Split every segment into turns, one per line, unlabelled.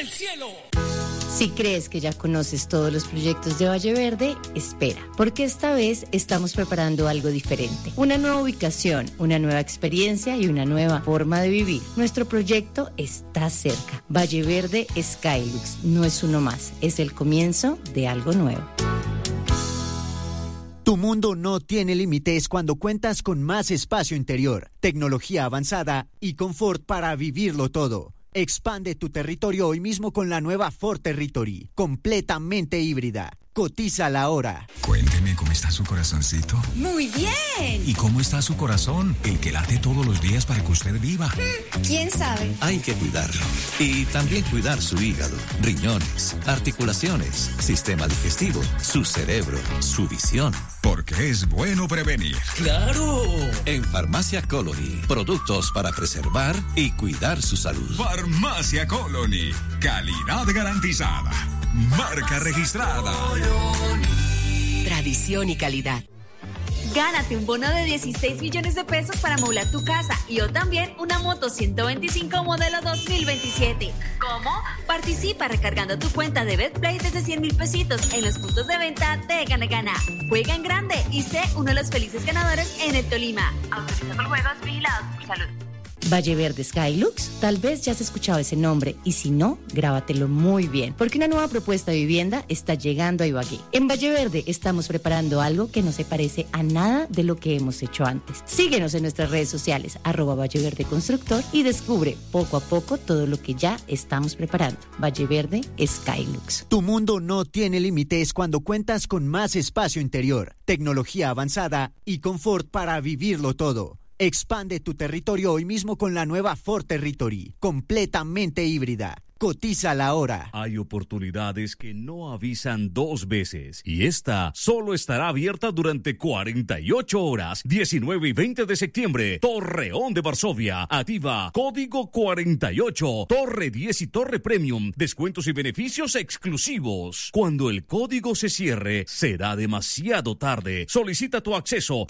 del cielo.
Si crees que ya conoces todos los proyectos de Valle Verde, espera, porque esta vez estamos preparando algo diferente. Una nueva ubicación, una nueva experiencia y una nueva forma de vivir. Nuestro proyecto está cerca. Valle Verde Skylux no es uno más, es el comienzo de algo nuevo.
Tu mundo no tiene límites cuando cuentas con más espacio interior, tecnología avanzada y confort para vivirlo todo. Expande tu territorio hoy mismo con la nueva Ford Territory, completamente híbrida. Cotízala ahora.
Cuénteme cómo está su corazoncito.
Muy bien.
¿Y cómo está su corazón? El que late todos los días para que usted viva.
¿Quién sabe?
Hay que cuidarlo. Y también cuidar su hígado, riñones, articulaciones, sistema digestivo, su cerebro, su visión.
Porque es bueno prevenir.
¡Claro!
En Farmacia Colony, productos para preservar y cuidar su salud.
Farmacia Colony, calidad garantizada. Marca registrada.
Tradición y calidad.
Gánate un bono de 16 millones de pesos para amoblar tu casa y o también una moto 125 modelo 2027. ¿Cómo? Participa recargando tu cuenta de BetPlay desde 100,000 pesitos en los puntos de venta de Gana Gana. Juega en grande y sé uno de los felices ganadores en el Tolima. Autoriza por juegos vigilados por salud.
Valle Verde Skylux, tal vez ya has escuchado ese nombre y si no, grábatelo muy bien, porque una nueva propuesta de vivienda está llegando a Ibagué. En Valle Verde estamos preparando algo que no se parece a nada de lo que hemos hecho antes. Síguenos en nuestras redes sociales, @Valle Verde Constructor y descubre poco a poco todo lo que ya estamos preparando. Valle Verde Skylux.
Tu mundo no tiene límites cuando cuentas con más espacio interior, tecnología avanzada y confort para vivirlo todo. Expande tu territorio hoy mismo con la nueva Ford Territory, completamente híbrida. Cotízala ahora.
Hay oportunidades que no avisan dos veces y esta solo estará abierta durante 48 horas. 19 y 20 de septiembre, Torreón de Varsovia. Activa Código 48, Torre 10 y Torre Premium. Descuentos y beneficios exclusivos. Cuando el código se cierre, será demasiado tarde. Solicita tu acceso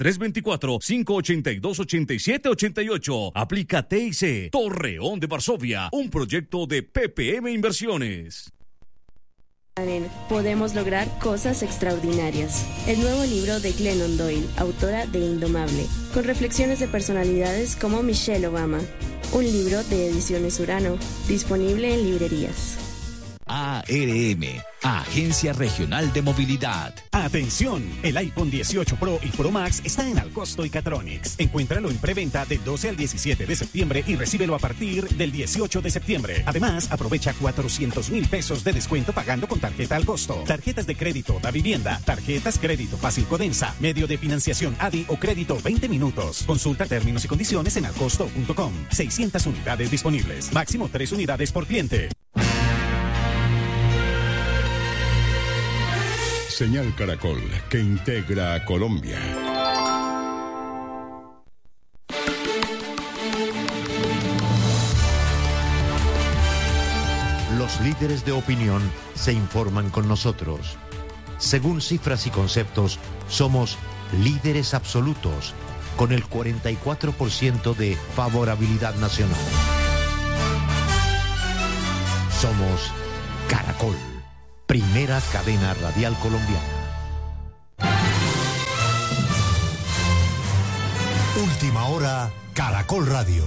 324-582-8788. Aplica TIC. Torreón de Varsovia. Un proyecto de PPM Inversiones.
Podemos lograr cosas extraordinarias. El nuevo libro de Glennon Doyle, autora de Indomable, con reflexiones de personalidades como Michelle Obama. Un libro de Ediciones Urano, disponible en librerías.
ARM, Agencia Regional de Movilidad.
Atención, el iPhone 18 Pro y Pro Max está en Alcosto y Catronics. Encuéntralo en preventa del 12 al 17 de septiembre y recíbelo a partir del 18 de septiembre. Además, aprovecha 400,000 pesos de descuento pagando con tarjeta Alcosto. Tarjetas de crédito Da Vivienda, tarjetas crédito Fácil Codensa, medio de financiación ADI o crédito 20 minutos. Consulta términos y condiciones en alcosto.com. 600 unidades disponibles. Máximo 3 unidades por cliente.
Señal Caracol, que integra a Colombia.
Los líderes de opinión se informan con nosotros. Según cifras y conceptos, somos líderes absolutos, con el 44% de favorabilidad nacional. Somos Caracol, primera cadena radial colombiana.
Última hora, Caracol Radio.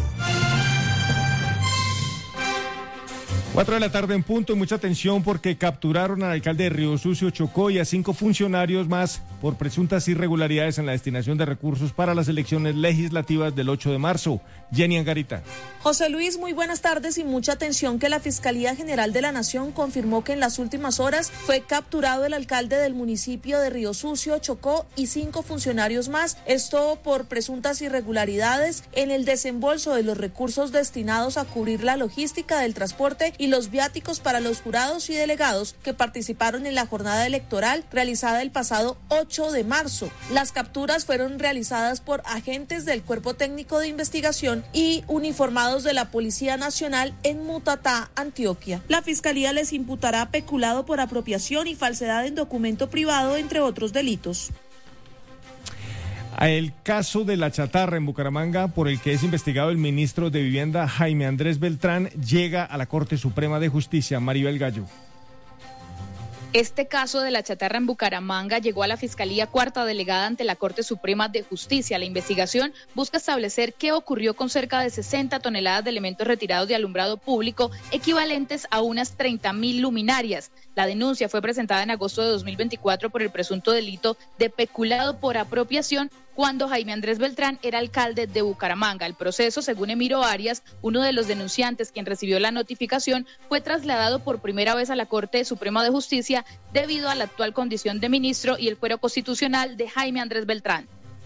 4 de la tarde en punto, y mucha atención porque capturaron al alcalde de Río Sucio, Chocó, y a 5 funcionarios más por presuntas irregularidades en la destinación de recursos para las elecciones legislativas del 8 de marzo. Jenny Angarita.
José Luis, muy buenas tardes y mucha atención que la Fiscalía General de la Nación confirmó que en las últimas horas fue capturado el alcalde del municipio de Río Sucio, Chocó, y 5 funcionarios más. Esto por presuntas irregularidades en el desembolso de los recursos destinados a cubrir la logística del transporte y los viáticos para los jurados y delegados que participaron en la jornada electoral realizada el pasado 8 de marzo. Las capturas fueron realizadas por agentes del Cuerpo Técnico de Investigación y uniformados de la Policía Nacional en Mutatá, Antioquia. La Fiscalía les imputará peculado por apropiación y falsedad en documento privado, entre otros delitos.
El caso de la chatarra en Bucaramanga, por el que es investigado el ministro de Vivienda Jaime Andrés Beltrán, llega a la Corte Suprema de Justicia. Maribel Gallo.
Este caso de la chatarra en Bucaramanga llegó a la Fiscalía Cuarta Delegada ante la Corte Suprema de Justicia. La investigación busca establecer qué ocurrió con cerca de 60 toneladas de elementos retirados de alumbrado público, equivalentes a unas 30.000 luminarias. La denuncia fue presentada en agosto de 2024 por el presunto delito de peculado por apropiación cuando Jaime Andrés Beltrán era alcalde de Bucaramanga. El proceso, según Emiro Arias, uno de los denunciantes quien recibió la notificación, fue trasladado por primera vez a la Corte Suprema de Justicia debido a la actual condición de ministro y el fuero constitucional de Jaime Andrés Beltrán.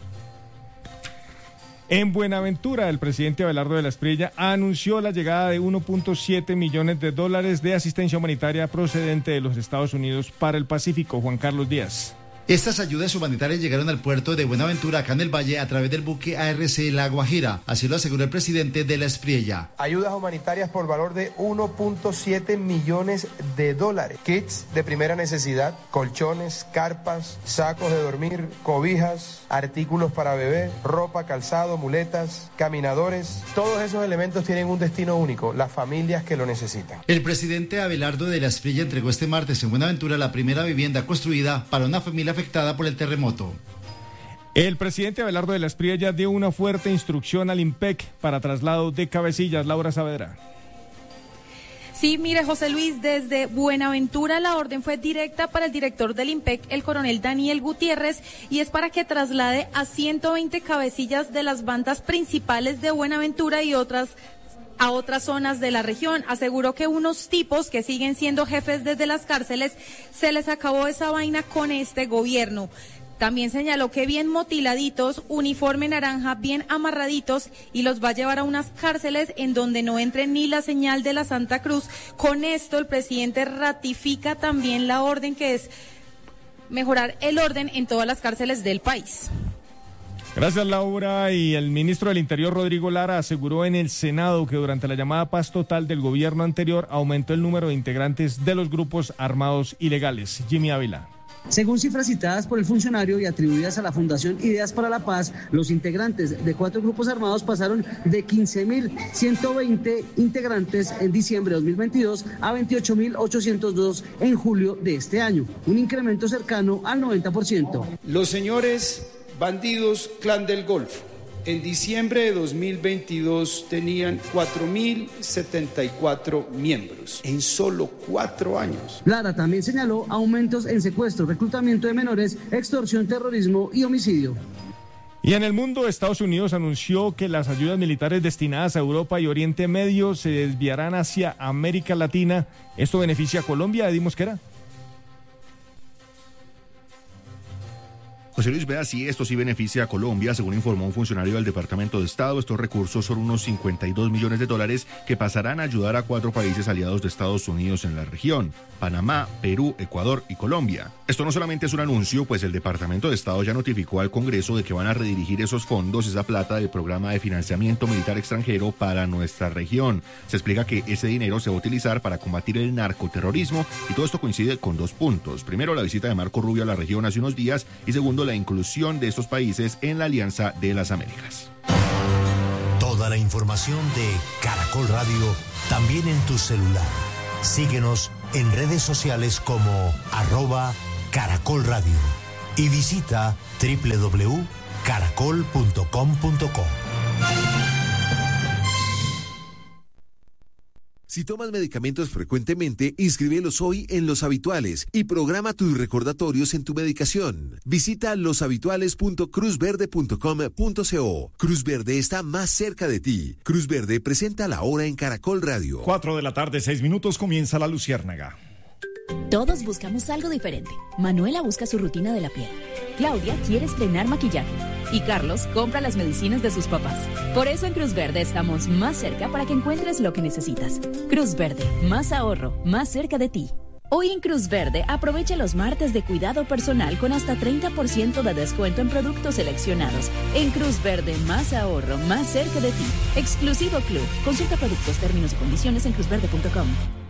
En Buenaventura, el presidente Abelardo de la Espriella anunció la llegada de $1.7 millones de asistencia humanitaria procedente de los Estados Unidos para el Pacífico. Juan Carlos Díaz.
Estas ayudas humanitarias llegaron al puerto de Buenaventura, acá en el Valle, a través del buque ARC La Guajira. Así lo aseguró el presidente de la Espriella.
Ayudas humanitarias por valor de $1.7 millones. Kits de primera necesidad, colchones, carpas, sacos de dormir, cobijas, artículos para bebé, ropa, calzado, muletas, caminadores. Todos esos elementos tienen un destino único, las familias que lo necesitan.
El presidente Abelardo de la Espriella entregó este martes en Buenaventura la primera vivienda construida para una familia afectada por el terremoto.
El presidente Abelardo de la Espriella dio una fuerte instrucción al IMPEC para traslado de cabecillas. Laura Saavedra.
Sí, mire, José Luis, desde Buenaventura la orden fue directa para el director del IMPEC, el coronel Daniel Gutiérrez, y es para que traslade a 120 cabecillas de las bandas principales de Buenaventura y a otras zonas de la región. Aseguró que unos tipos que siguen siendo jefes desde las cárceles, se les acabó esa vaina con este gobierno. También señaló que bien motiladitos, uniforme naranja, bien amarraditos, y los va a llevar a unas cárceles en donde no entre ni la señal de la Santa Cruz. Con esto el presidente ratifica también la orden, que es mejorar el orden en todas las cárceles del país.
Gracias, Laura. Y el ministro del Interior, Rodrigo Lara, aseguró en el Senado que durante la llamada paz total del gobierno anterior aumentó el número de integrantes de los grupos armados ilegales. Jimmy Ávila.
Según cifras citadas por el funcionario y atribuidas a la Fundación Ideas para la Paz, los integrantes de 4 grupos armados pasaron de 15.120 integrantes en diciembre de 2022 a 28.802 en julio de este año, un incremento cercano al 90%.
Los señores bandidos Clan del Golfo en diciembre de 2022 tenían 4.074 miembros en solo 4 años.
Lara también señaló aumentos en secuestro, reclutamiento de menores, extorsión, terrorismo y homicidio.
Y en el mundo, Estados Unidos anunció que las ayudas militares destinadas a Europa y Oriente Medio se desviarán hacia América Latina. ¿Esto beneficia a Colombia, Eddie Mosquera?
José Luis, vea si esto sí beneficia a Colombia. Según informó un funcionario del Departamento de Estado, estos recursos son unos $52 millones que pasarán a ayudar a 4 países aliados de Estados Unidos en la región: Panamá, Perú, Ecuador y Colombia. Esto no solamente es un anuncio, pues el Departamento de Estado ya notificó al Congreso de que van a redirigir esos fondos, esa plata del programa de financiamiento militar extranjero para nuestra región. Se explica que ese dinero se va a utilizar para combatir el narcoterrorismo, y todo esto coincide con 2 puntos. Primero, la visita de Marco Rubio a la región hace unos días, y segundo, la inclusión de estos países en la Alianza de las Américas.
Toda la información de Caracol Radio también en tu celular. Síguenos en redes sociales como @Caracol Radio y visita www.caracol.com.co.
Si tomas medicamentos frecuentemente, inscríbelos hoy en Los Habituales y programa tus recordatorios en tu medicación. Visita loshabituales.cruzverde.com.co. Cruz Verde está más cerca de ti. Cruz Verde presenta la hora en Caracol Radio.
4 de la tarde, 6 minutos, comienza La Luciérnaga.
Todos buscamos algo diferente. Manuela busca su rutina de la piel. Claudia quiere estrenar maquillaje. Y Carlos compra las medicinas de sus papás. Por eso en Cruz Verde estamos más cerca para que encuentres lo que necesitas. Cruz Verde, más ahorro, más cerca de ti. Hoy en Cruz Verde aprovecha los martes de cuidado personal con hasta 30% de descuento en productos seleccionados. En Cruz Verde, más ahorro, más cerca de ti. Exclusivo Club. Consulta productos, términos y condiciones en cruzverde.com.